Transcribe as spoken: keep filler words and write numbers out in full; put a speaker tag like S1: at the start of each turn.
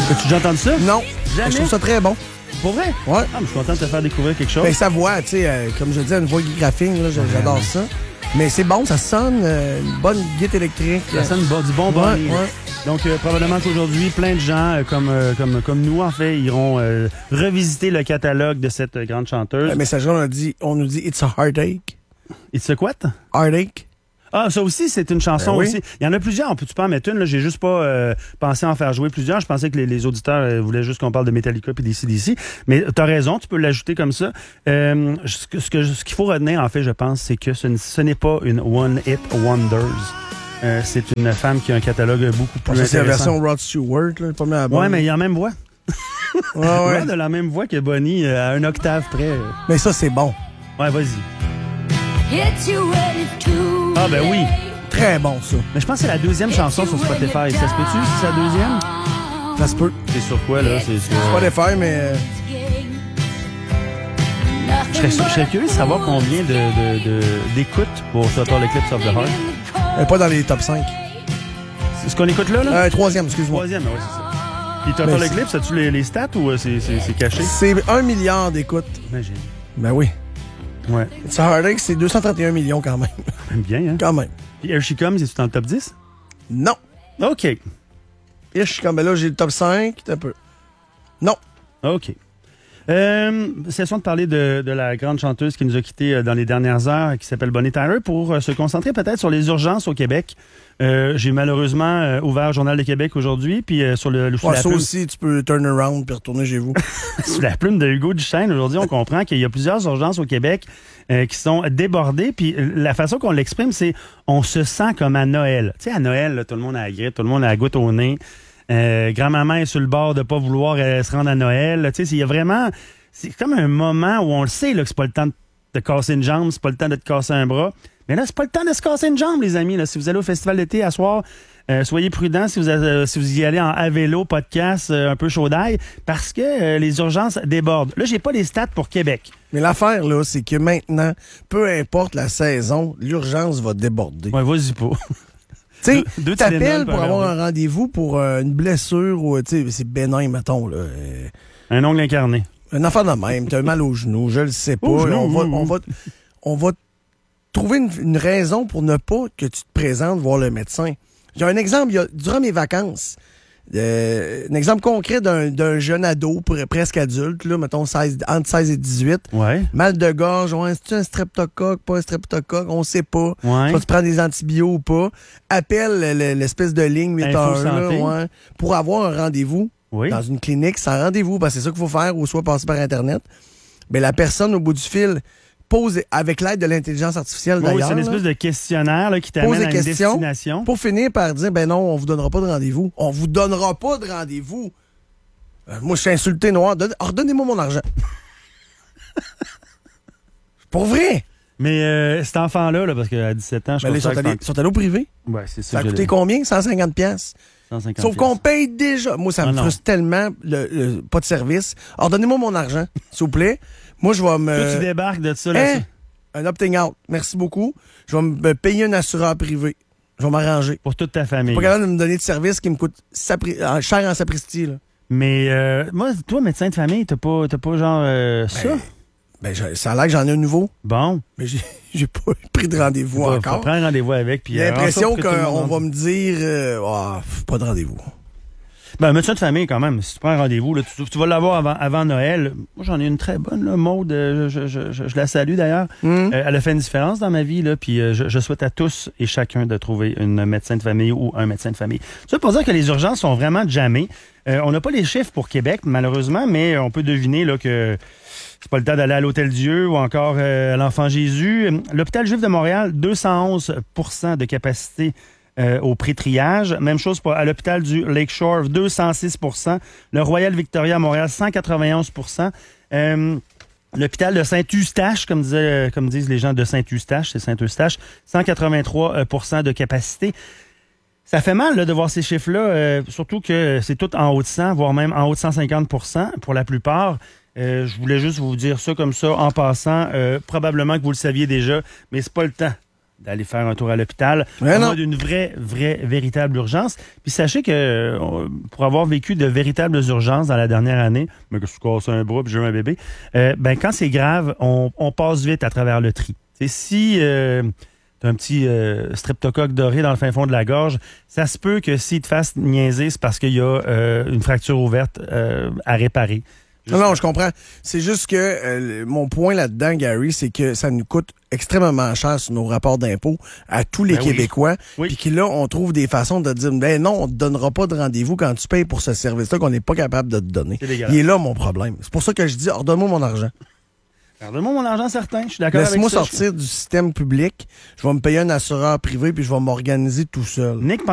S1: As-tu déjà entendu ça?
S2: Non.
S1: Jamais?
S2: Je trouve ça très bon.
S1: Pour vrai?
S2: Ouais.
S1: Ah, mais je suis content de te faire découvrir quelque chose.
S2: Ben, sa voix, tu sais, euh, comme je disais, une voix graphique, là, j'adore ça. Mais c'est bon, ça sonne euh, une bonne guitare électrique.
S1: Ça sonne bon, du bon
S2: ouais,
S1: Bonnie.
S2: ouais.
S1: Donc, euh, probablement qu'aujourd'hui, plein de gens, euh, comme, euh, comme, comme nous, en fait, iront euh, revisiter le catalogue de cette euh, grande chanteuse.
S2: Le messager, on, a dit, on nous dit « It's a heartache ».
S1: It's a quoi?
S2: Heartache.
S1: Ah, ça aussi, c'est une chanson
S2: ben oui.
S1: aussi. Il y en a plusieurs, on peut-tu pas en mettre une? Là? J'ai juste pas euh, pensé en faire jouer plusieurs. Je pensais que les, les auditeurs euh, voulaient juste qu'on parle de Metallica puis des C D C. Mais t'as raison, tu peux l'ajouter comme ça. Euh, ce, que, ce, que, ce qu'il faut retenir, en fait, je pense, c'est que ce, ce n'est pas une one-hit wonders. Euh, c'est une femme qui a un catalogue beaucoup plus
S2: ça,
S1: intéressant.
S2: c'est la version Rod Stewart, là, pas mal à
S1: Ouais, mais il y a la même voix.
S2: ouais, ouais.
S1: de la même voix que Bonnie, euh, à un octave près. Euh.
S2: Mais ça, c'est bon.
S1: Ouais, vas-y. Ah, ben oui.
S2: Très bon, ça.
S1: Mais je pense que c'est la deuxième chanson sur Spotify. Ça se peut-tu, si c'est la deuxième?
S2: Ça se peut.
S1: C'est sur quoi, là? C'est sur...
S2: Spotify, mais... Euh...
S1: Je serais, je serais curieux de savoir combien de, de, de, d'écoutes pour Total Eclipse of the Heart.
S2: Euh, pas dans les top cinq.
S1: C'est ce qu'on écoute là, là?
S2: Euh, troisième, excuse-moi.
S1: Troisième, oui, c'est ça. Puis Total Eclipse, as-tu les, les stats ou c'est, c'est, c'est caché?
S2: C'est un milliard d'écoutes.
S1: Imagine.
S2: Ben oui.
S1: Ouais.
S2: It's a Heartache, c'est deux cent trente et un millions quand même.
S1: Bien, hein?
S2: Quand même.
S1: Puis Here She Comes, est-tu dans le top dix?
S2: Non.
S1: OK.
S2: Here She Comes, ben là, j'ai le top cinq, un peu. Non.
S1: OK. Euh, cessons de parler de, de la grande chanteuse qui nous a quittés dans les dernières heures, qui s'appelle Bonnie Tyler, pour euh, se concentrer peut-être sur les urgences au Québec. Euh, j'ai malheureusement euh, ouvert le Journal de Québec aujourd'hui, puis euh, sur le, le sous
S2: ouais,
S1: la
S2: ça
S1: plume,
S2: aussi, tu peux turn around puis retourner chez vous.
S1: sous la plume de Hugo Duchesne, aujourd'hui, on comprend qu'il y a plusieurs urgences au Québec euh, qui sont débordées, puis la façon qu'on l'exprime, c'est on se sent comme à Noël. Tu sais, à Noël, là, tout le monde a la grippe, tout le monde a la goutte au nez. Euh, grand-maman est sur le bord de pas vouloir euh, se rendre à Noël. Tu sais, il y a vraiment... C'est comme un moment où on le sait là, que c'est pas le temps de te casser une jambe, c'est pas le temps de te casser un bras. Mais là, c'est pas le temps de se casser une jambe, les amis. Là. Si vous allez au festival d'été à soir, euh, soyez prudents si vous, euh, si vous y allez en à vélo, podcast, euh, un peu chaud d'ail, parce que euh, les urgences débordent. Là, j'ai pas les stats pour Québec.
S2: Mais l'affaire, là, c'est que maintenant, peu importe la saison, l'urgence va déborder.
S1: Ouais, vas-y pas.
S2: Tu
S1: sais,
S2: t'appelles pour avoir un rendez-vous pour euh, une blessure ou, tu sais, c'est bénin, mettons, là. Euh,
S1: un ongle incarné.
S2: Un enfant de même, t'as mal au genou, je le sais pas.
S1: Au genou,
S2: on, va,
S1: mmh.
S2: on, va, on va trouver une, une raison pour ne pas que tu te présentes voir le médecin. J'ai un exemple, il y a, durant mes vacances, euh, un exemple concret d'un, d'un jeune ado, presque adulte, là, mettons seize, entre seize et dix-huit.
S1: Ouais.
S2: Mal de gorge, ouais, c'est-tu un streptocoque, pas un streptocoque, on sait pas.
S1: Ouais.
S2: Soit tu prends des antibiotiques ou pas. Appelle l'espèce de ligne huit heures là, ouais, pour avoir un rendez-vous.
S1: Oui.
S2: Dans une clinique, sans rendez-vous, parce que c'est ça qu'il faut faire, ou soit passer par Internet. Mais la personne au bout du fil pose, avec l'aide de l'intelligence artificielle
S1: oui,
S2: d'ailleurs...
S1: Oui, c'est une espèce là, de questionnaire là, qui t'amène à une destination.
S2: Pour finir par dire, ben non, on vous donnera pas de rendez-vous. On vous donnera pas de rendez-vous. Euh, moi, je suis insulté noir. Donne, redonnez-moi mon argent. Pour vrai.
S1: Mais euh, cet enfant-là, là, parce qu'à dix-sept ans, je
S2: ben,
S1: pense
S2: que... Ils sont, sont allés au privé.
S1: Ouais, c'est ça.
S2: Ça a coûté combien? cent cinquante piastres. Sauf qu'on paye déjà. Moi, ça me ah frustre tellement, le, le, pas de service. Alors, donnez-moi mon argent, s'il vous plaît. Moi, je vais me...
S1: Toi, tu débarques de ça, là.
S2: Hein? Un opting out. Merci beaucoup. Je vais me payer un assureur privé. Je vais m'arranger.
S1: Pour toute ta famille.
S2: Je suis pas capable de me donner de service qui me coûte sapri... cher en sapristi, là.
S1: Mais, euh, moi, toi, médecin de famille, t'as pas, t'as pas genre euh, ben, ça?
S2: Ben, ça a l'air que j'en ai un nouveau.
S1: Bon.
S2: Mais j'ai, j'ai pas pris de rendez-vous
S1: faut,
S2: encore.
S1: Faut prendre rendez-vous avec. Puis
S2: j'ai l'impression qu'on va me dire, euh, oh, pas de rendez-vous.
S1: Ben, médecin de famille, quand même. Si tu prends un rendez-vous, là, tu, tu vas l'avoir avant, avant Noël. Moi, j'en ai une très bonne, là, Maude. Je, je, je, je, je la salue, d'ailleurs. Mm. Euh, elle a fait une différence dans ma vie, là. Puis, euh, je, je souhaite à tous et chacun de trouver une médecin de famille ou un médecin de famille. Ça pour dire que les urgences sont vraiment jammées. Euh, on n'a pas les chiffres pour Québec, malheureusement, mais on peut deviner, là, que c'est pas le temps d'aller à l'Hôtel-Dieu ou encore euh, à l'Enfant Jésus. L'Hôpital Juif de Montréal, deux cent onze pour cent de capacité Euh, au pré-triage. Même chose pour à l'hôpital du Lakeshore, deux cent six pour cent. Le Royal Victoria à Montréal, cent quatre-vingt-onze pour cent. Euh, l'hôpital de Saint-Eustache, comme, disait, comme disent les gens de Saint-Eustache, c'est Saint-Eustache, cent quatre-vingt-trois pour cent de capacité. Ça fait mal là, de voir ces chiffres-là, euh, surtout que c'est tout en haut de cent, voire même en haut de cent cinquante pour cent pour la plupart. Euh, je voulais juste vous dire ça comme ça en passant. Euh, probablement que vous le saviez déjà, mais c'est pas le temps d'aller faire un tour à l'hôpital.
S2: Ouais,
S1: on
S2: non.
S1: a d'une vraie, vraie, véritable urgence. Puis sachez que euh, pour avoir vécu de véritables urgences dans la dernière année, mais que je casse un bras puis j'ai eu un bébé, euh, ben quand c'est grave, on, on passe vite à travers le tri. C'est si euh, t'as un petit euh, streptocoque doré dans le fin fond de la gorge, ça se peut que s'il te fasse niaiser, c'est parce qu'il y a euh, une fracture ouverte euh, à réparer.
S2: Non, non, je comprends. C'est juste que euh, mon point là-dedans, Gary, c'est que ça nous coûte extrêmement cher sur nos rapports d'impôts à tous les
S1: Ben oui.
S2: Québécois.
S1: Oui.
S2: Puis que là, on trouve des façons de dire, ben non, on te donnera pas de rendez-vous quand tu payes pour ce service-là qu'on n'est pas capable de te donner.
S1: C'est dégueulasse.
S2: Il est là mon problème. C'est pour ça que je dis, ordonne-moi mon argent.
S1: Donne-moi mon argent certain, je suis d'accord avec ça.
S2: Laisse-moi sortir du système public. Je vais me payer un assureur privé puis je vais m'organiser tout seul.
S1: Nick,